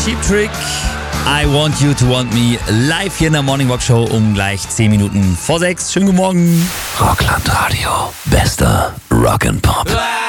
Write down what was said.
Cheap Trick. I Want You to Want Me live hier in der Morning Walk Show um gleich 10 Minuten vor 6. Schönen guten Morgen. Rockland Radio. Bester Rock'n'Pop.